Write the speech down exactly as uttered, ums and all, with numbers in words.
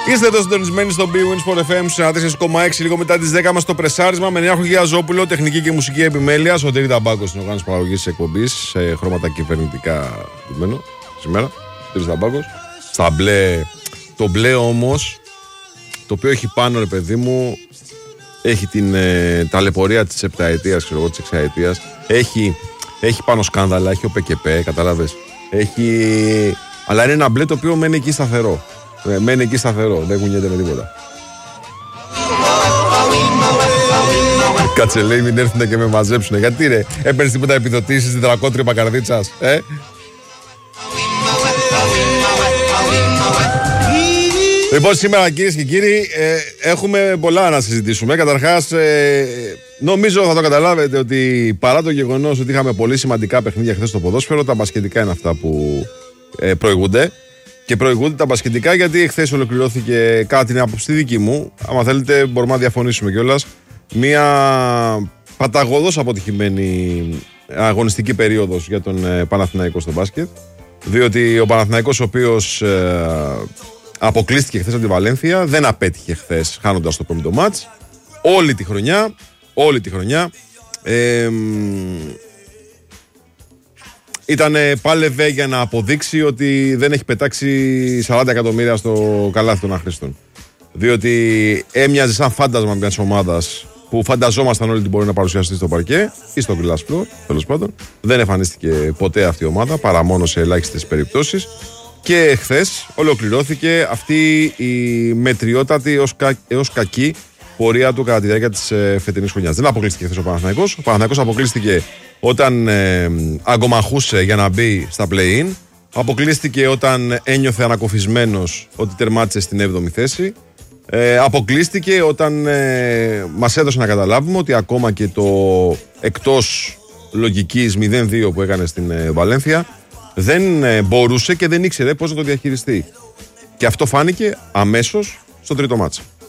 Είστε εδώ συντονισμένοι στο Bwin Sport εφ εμ τέσσερα κόμμα έξι, λίγο μετά τις δέκα μας το πρεσάρισμα με Νιάρχο Γιαζόπουλο, τεχνική και μουσική επιμέλεια. Σωτήρη Ταμπάκο στην οργάνωση παραγωγής της εκπομπής, σε χρώματα κυβερνητικά ντυμένο σήμερα. Σωτήρης Ταμπάκος. Στα μπλε. Το μπλε όμως, το οποίο έχει πάνω, ρε παιδί μου, έχει την ε, ταλαιπωρία της επταετίας, ξέρω εγώ, της εξαετίας. Έχει, έχει πάνω σκάνδαλα, έχει ο ΠΚΠ, κατάλαβες. Έχει. Αλλά είναι ένα μπλε το οποίο μένει εκεί σταθερό. Μένει εκεί σταθερό, δεν κουνιέται με τίποτα. Κάτσε, λέει, μην έρθουν και με μαζέψουνε. Γιατί ρε, έπαιρνες τίποτα επιδοτήσεις στην τρακότρυπα καρδίτσας, ε? Λοιπόν, σήμερα, κυρίες και κύριοι, ε, έχουμε πολλά να συζητήσουμε. Καταρχάς, ε, νομίζω θα το καταλάβετε ότι παρά το γεγονός ότι είχαμε πολύ σημαντικά παιχνίδια χθες στο ποδόσφαιρο, τα μπασκετικά είναι αυτά που ε, προηγούνται. Και προηγούνται τα μπασκετικά γιατί χθες ολοκληρώθηκε, κατά την άποψη δική μου, άμα θέλετε μπορούμε να διαφωνήσουμε κιόλας, μια παταγωδώς αποτυχημένη αγωνιστική περίοδος για τον ε, Παναθηναϊκό στο μπάσκετ. Διότι ο Παναθηναϊκός, ο οποίος ε, αποκλείστηκε χθες από τη Βαλένθια, δεν απέτυχε χθες χάνοντας το πέμπτο μάτς. Όλη τη χρονιά, όλη τη χρονιά ε, ήταν πάλευε για να αποδείξει ότι δεν έχει πετάξει σαράντα εκατομμύρια στο καλάθι των αχρήστων. Διότι έμοιαζε σαν φάντασμα μιας ομάδας που φανταζόμασταν όλοι ότι μπορεί να παρουσιαστεί στο παρκέ ή στο glass floor, τέλος πάντων. Δεν εμφανίστηκε ποτέ αυτή η ομάδα, παρά μόνο σε ελάχιστες περιπτώσεις. Και χθες ολοκληρώθηκε αυτή η μετριότατη έως, κα, έως κακή πορεία του κατά τη διάρκεια της ε, φετινής χρονιάς. Δεν αποκλείστηκε χθες ο Παναθηναϊκός. Ο Παναθηναϊκός αποκλείστηκε όταν ε, αγκομαχούσε για να μπει στα play-in. Αποκλείστηκε όταν ένιωθε ανακοφισμένος ότι τερμάτισε στην έβδομη θέση. Ε, αποκλείστηκε όταν ε, μας έδωσε να καταλάβουμε ότι ακόμα και το εκτός λογικής μηδέν δύο που έκανε στην ε, Βαλένθια δεν ε, μπορούσε και δεν ήξερε πώς να το διαχειριστεί. Και αυτό φάνηκε αμέσως στο τρίτο μάτσα.